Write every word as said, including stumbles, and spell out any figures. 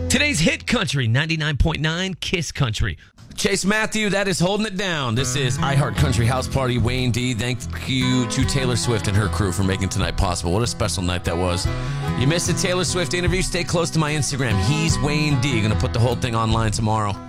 Today's hit country, ninety-nine point nine Kiss Country. Chase Matthew, that is holding it down. This is iHeart Country House Party, Wayne D. Thank you to Taylor Swift and her crew for making tonight possible. What a special night that was. You missed the Taylor Swift interview? Stay close to my Instagram. He's Wayne D. Going to put the whole thing online tomorrow.